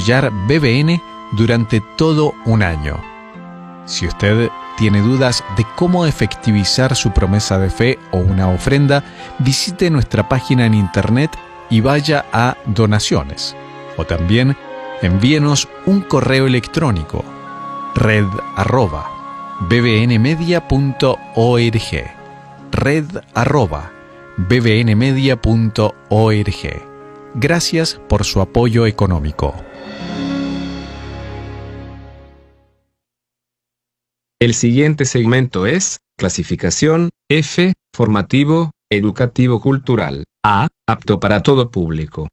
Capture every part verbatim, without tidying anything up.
B B N durante todo un año. Si usted tiene dudas de cómo efectivizar su promesa de fe o una ofrenda, visite nuestra página en internet y vaya a donaciones. O también envíenos un correo electrónico, red arroba bbnmedia punto org, red arroba bbnmedia punto org. Gracias por su apoyo económico. El siguiente segmento es clasificación F, formativo, educativo cultural. A, apto para todo público.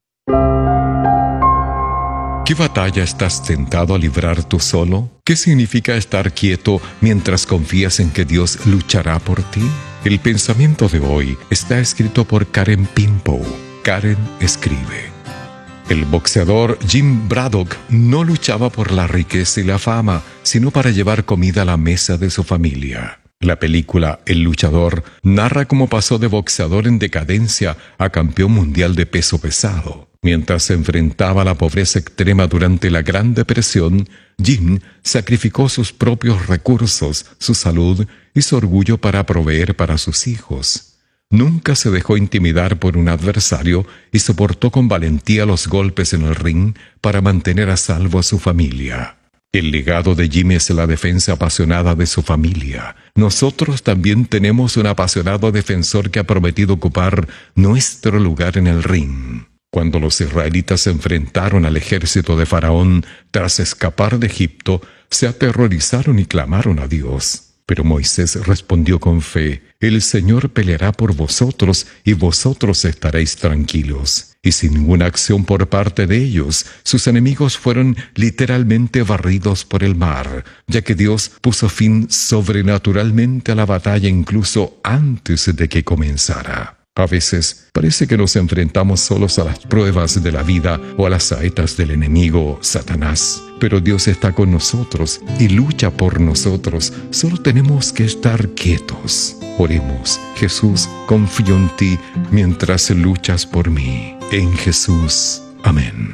¿Qué batalla estás tentado a librar tú solo? ¿Qué significa estar quieto mientras confías en que Dios luchará por ti? El pensamiento de hoy está escrito por Karen Pimpow. Karen escribe: el boxeador Jim Braddock no luchaba por la riqueza y la fama, sino para llevar comida a la mesa de su familia. La película El luchador narra cómo pasó de boxeador en decadencia a campeón mundial de peso pesado. Mientras se enfrentaba a la pobreza extrema durante la Gran Depresión, Jim sacrificó sus propios recursos, su salud y su orgullo para proveer para sus hijos. Nunca se dejó intimidar por un adversario y soportó con valentía los golpes en el ring para mantener a salvo a su familia. El legado de Jim es la defensa apasionada de su familia. Nosotros también tenemos un apasionado defensor que ha prometido ocupar nuestro lugar en el ring. Cuando los israelitas se enfrentaron al ejército de Faraón tras escapar de Egipto, se aterrorizaron y clamaron a Dios. Pero Moisés respondió con fe: el Señor peleará por vosotros y vosotros estaréis tranquilos. Y sin ninguna acción por parte de ellos, sus enemigos fueron literalmente barridos por el mar, ya que Dios puso fin sobrenaturalmente a la batalla incluso antes de que comenzara. A veces parece que nos enfrentamos solos a las pruebas de la vida o a las saetas del enemigo, Satanás. Pero Dios está con nosotros y lucha por nosotros. Solo tenemos que estar quietos. Oremos. Jesús, confío en ti mientras luchas por mí. En Jesús. Amén.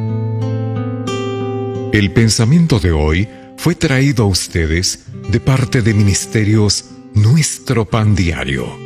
El pensamiento de hoy fue traído a ustedes de parte de Ministerios Nuestro Pan Diario.